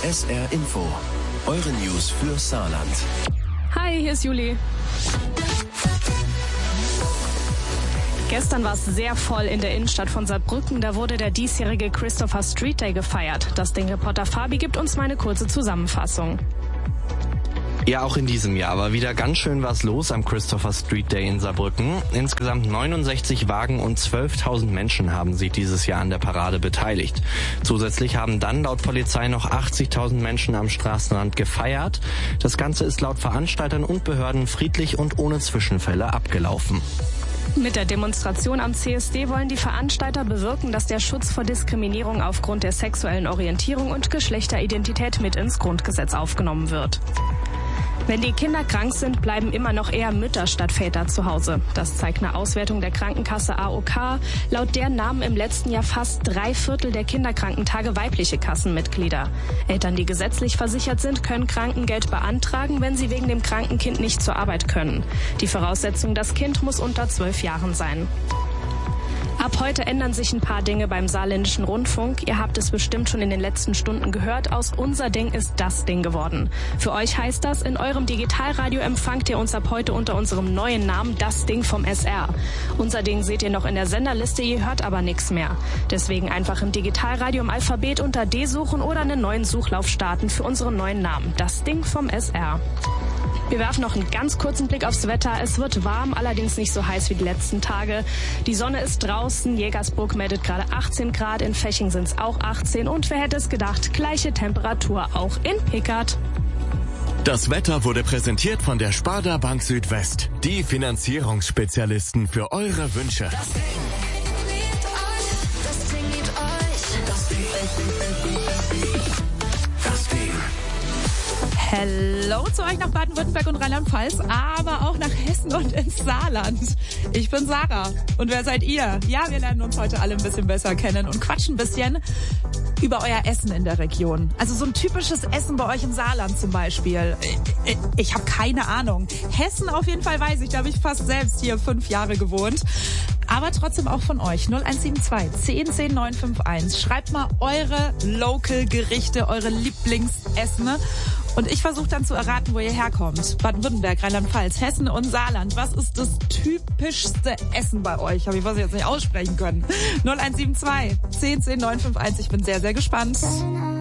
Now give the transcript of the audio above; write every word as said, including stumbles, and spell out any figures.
S R Info. Eure News für Saarland. Hi, hier ist Juli. Gestern war es sehr voll in der Innenstadt von Saarbrücken. Da wurde der diesjährige Christopher Street Day gefeiert. Das Ding-Reporter Fabi gibt uns mal eine kurze Zusammenfassung. Ja, auch in diesem Jahr war wieder ganz schön was los am Christopher Street Day in Saarbrücken. Insgesamt neunundsechzig Wagen und zwölftausend Menschen haben sich dieses Jahr an der Parade beteiligt. Zusätzlich haben dann laut Polizei noch achtzigtausend Menschen am Straßenrand gefeiert. Das Ganze ist laut Veranstaltern und Behörden friedlich und ohne Zwischenfälle abgelaufen. Mit der Demonstration am C S D wollen die Veranstalter bewirken, dass der Schutz vor Diskriminierung aufgrund der sexuellen Orientierung und Geschlechteridentität mit ins Grundgesetz aufgenommen wird. Wenn die Kinder krank sind, bleiben immer noch eher Mütter statt Väter zu Hause. Das zeigt eine Auswertung der Krankenkasse A O K. Laut der nahmen im letzten Jahr fast drei Viertel der Kinderkrankentage weibliche Kassenmitglieder. Eltern, die gesetzlich versichert sind, können Krankengeld beantragen, wenn sie wegen dem kranken Kind nicht zur Arbeit können. Die Voraussetzung, das Kind muss unter zwölf Jahren sein. Ab heute ändern sich ein paar Dinge beim Saarländischen Rundfunk. Ihr habt es bestimmt schon in den letzten Stunden gehört. Aus Unser Ding ist das Ding geworden. Für euch heißt das, in eurem Digitalradio empfangt ihr uns ab heute unter unserem neuen Namen Das Ding vom S R. Unser Ding seht ihr noch in der Senderliste, ihr hört aber nichts mehr. Deswegen einfach im Digitalradio im Alphabet unter D suchen oder einen neuen Suchlauf starten für unseren neuen Namen. Das Ding vom S R. Wir werfen noch einen ganz kurzen Blick aufs Wetter. Es wird warm, allerdings nicht so heiß wie die letzten Tage. Die Sonne ist draußen. Jägersburg meldet gerade achtzehn Grad. In Feching sind es auch achtzehn. Und wer hätte es gedacht, gleiche Temperatur auch in Pickert. Das Wetter wurde präsentiert von der Sparda Bank Südwest. Die Finanzierungsspezialisten für eure Wünsche. Das Ding liebt euch. Das Ding liebt euch. Das Ding. Das Ding. Hello zu euch nach Baden-Württemberg und Rheinland-Pfalz, aber auch nach Hessen und ins Saarland. Ich bin Sarah. Und wer seid ihr? Ja, wir lernen uns heute alle ein bisschen besser kennen und quatschen ein bisschen über euer Essen in der Region. Also so ein typisches Essen bei euch im Saarland zum Beispiel. Ich, ich habe keine Ahnung. Hessen auf jeden Fall weiß ich, da habe ich fast selbst hier fünf Jahre gewohnt. Aber trotzdem auch von euch. null eins sieben zwei, zehn zehn, neun fünf eins. Schreibt mal eure Local-Gerichte, eure Lieblingsessen. Und ich versuche dann zu erraten, wo ihr herkommt. Baden-Württemberg, Rheinland-Pfalz, Hessen und Saarland. Was ist das typischste Essen bei euch? Habe ich was jetzt nicht aussprechen können. null eins sieben zwei, zehn zehn, neun fünf eins. Ich bin sehr, sehr gespannt.